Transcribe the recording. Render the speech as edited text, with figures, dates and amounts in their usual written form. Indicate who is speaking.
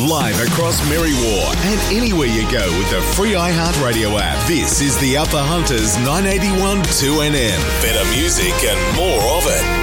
Speaker 1: live across Merriwa and anywhere you go with the free iHeartRadio app. This is the Upper Hunters 981 2NN. Better music and more of it.